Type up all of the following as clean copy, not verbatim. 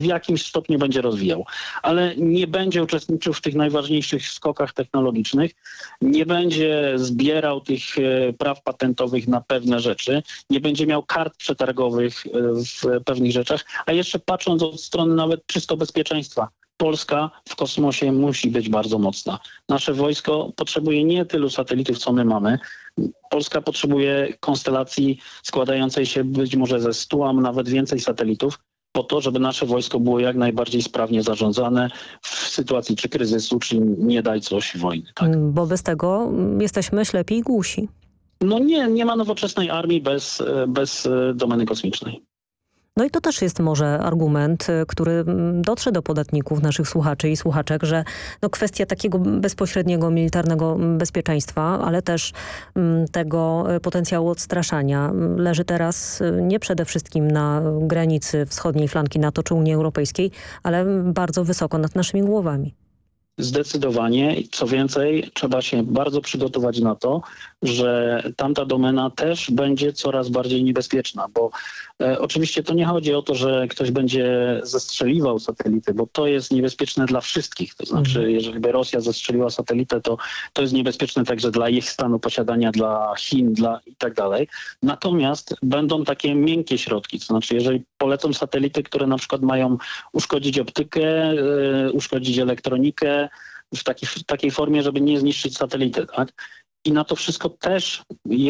w jakimś stopniu będzie rozwijał, ale nie będzie uczestniczył w tych najważniejszych skokach technologicznych, nie będzie zbierał tych praw patentowych na pewne rzeczy, nie będzie miał kart przetargowych w pewnych rzeczach, a jeszcze patrząc od strony nawet czysto bezpieczeństwa, Polska w kosmosie musi być bardzo mocna. Nasze wojsko potrzebuje nie tylu satelitów, co my mamy. Polska potrzebuje konstelacji składającej się być może ze 100, a nawet więcej satelitów, po to, żeby nasze wojsko było jak najbardziej sprawnie zarządzane w sytuacji czy kryzysu, czy nie daj coś wojny. Tak? Bo bez tego jesteśmy ślepi i głusi. No nie ma nowoczesnej armii bez domeny kosmicznej. No i to też jest może argument, który dotrze do podatników, naszych słuchaczy i słuchaczek, że no kwestia takiego bezpośredniego militarnego bezpieczeństwa, ale też tego potencjału odstraszania leży teraz nie przede wszystkim na granicy wschodniej flanki NATO czy Unii Europejskiej, ale bardzo wysoko nad naszymi głowami. Zdecydowanie. Co więcej, trzeba się bardzo przygotować na to, że tamta domena też będzie coraz bardziej niebezpieczna, bo oczywiście to nie chodzi o to, że ktoś będzie zestrzeliwał satelity, bo to jest niebezpieczne dla wszystkich. To znaczy, jeżeli by Rosja zestrzeliła satelitę, to jest niebezpieczne także dla ich stanu posiadania, dla Chin, i tak dalej. Natomiast będą takie miękkie środki, to znaczy, jeżeli polecą satelity, które na przykład mają uszkodzić optykę, uszkodzić elektronikę, w takiej formie, żeby nie zniszczyć satelity, tak? I na to wszystko też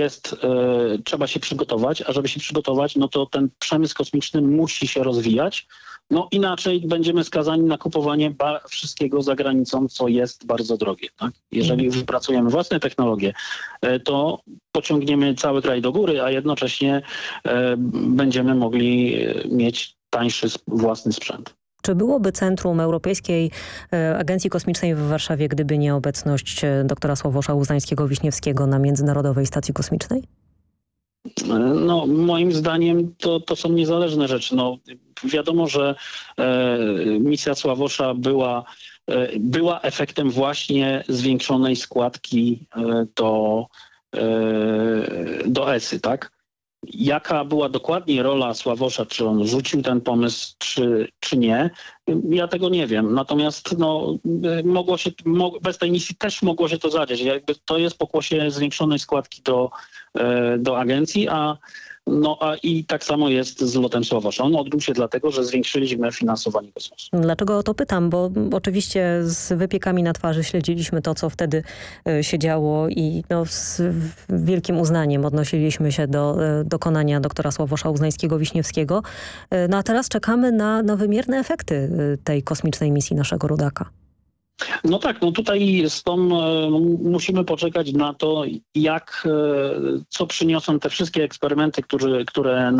trzeba się przygotować, a żeby się przygotować, no to ten przemysł kosmiczny musi się rozwijać, no inaczej będziemy skazani na kupowanie wszystkiego za granicą, co jest bardzo drogie, tak? Jeżeli wypracujemy własne technologie, to pociągniemy cały kraj do góry, a jednocześnie będziemy mogli mieć tańszy własny sprzęt. Czy byłoby Centrum Europejskiej Agencji Kosmicznej w Warszawie, gdyby nie obecność doktora Sławosza Uznańskiego-Wiśniewskiego na Międzynarodowej Stacji Kosmicznej? No, moim zdaniem to są niezależne rzeczy. No, wiadomo, że misja Sławosza była efektem właśnie zwiększonej składki do ESY, tak? Jaka była dokładnie rola Sławosza, czy on rzucił ten pomysł, czy nie, ja tego nie wiem. Natomiast bez tej misji też mogło się to zadziać. Jakby to jest pokłosie zwiększonej składki do agencji, a i tak samo jest z lotem Sławosza. On odbył się dlatego, że zwiększyliśmy finansowanie kosmosu. Dlaczego o to pytam? Bo oczywiście z wypiekami na twarzy śledziliśmy to, co wtedy się działo i z wielkim uznaniem odnosiliśmy się do dokonania doktora Sławosza Uznańskiego-Wiśniewskiego. No a teraz czekamy na wymierne efekty tej kosmicznej misji naszego rodaka. No tak, tutaj musimy poczekać na to, co przyniosą te wszystkie eksperymenty, które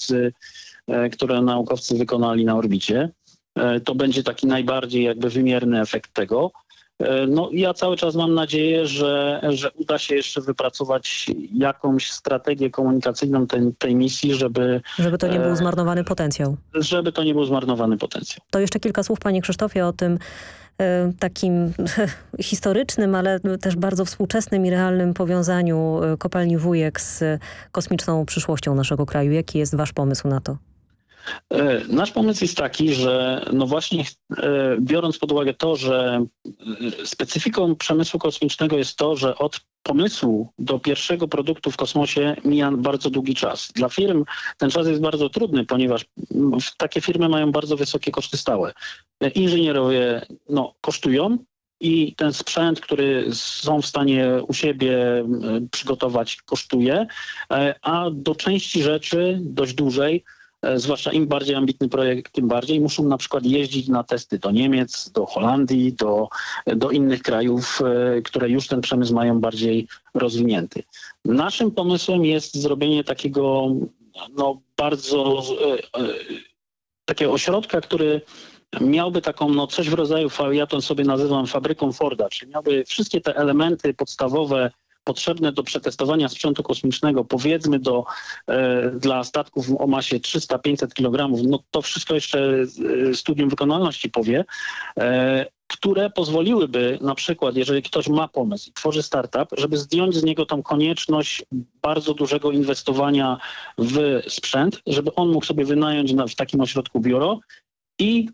naukowcy wykonali na orbicie. To będzie taki najbardziej jakby wymierny efekt tego. No ja cały czas mam nadzieję, że uda się jeszcze wypracować jakąś strategię komunikacyjną tej misji, żeby to nie był zmarnowany potencjał. Żeby to nie był zmarnowany potencjał. To jeszcze kilka słów, panie Krzysztofie, o tym takim historycznym, ale też bardzo współczesnym i realnym powiązaniu kopalni Wujek z kosmiczną przyszłością naszego kraju. Jaki jest wasz pomysł na to? Nasz pomysł jest taki, że no właśnie biorąc pod uwagę to, że specyfiką przemysłu kosmicznego jest to, że od pomysłu do pierwszego produktu w kosmosie mija bardzo długi czas. Dla firm ten czas jest bardzo trudny, ponieważ takie firmy mają bardzo wysokie koszty stałe. Inżynierowie kosztują i ten sprzęt, który są w stanie u siebie przygotować, kosztuje, a do części rzeczy dość dużej, zwłaszcza im bardziej ambitny projekt, tym bardziej muszą na przykład jeździć na testy do Niemiec, do Holandii, do innych krajów, które już ten przemysł mają bardziej rozwinięty. Naszym pomysłem jest zrobienie takiego takiego ośrodka, który miałby taką coś w rodzaju, ja to sobie nazywam fabryką Forda, czyli miałby wszystkie te elementy podstawowe potrzebne do przetestowania sprzętu kosmicznego, powiedzmy dla statków o masie 300-500 kg, to wszystko jeszcze studium wykonalności powie, które pozwoliłyby na przykład, jeżeli ktoś ma pomysł i tworzy startup, żeby zdjąć z niego tą konieczność bardzo dużego inwestowania w sprzęt, żeby on mógł sobie wynająć w takim ośrodku biuro i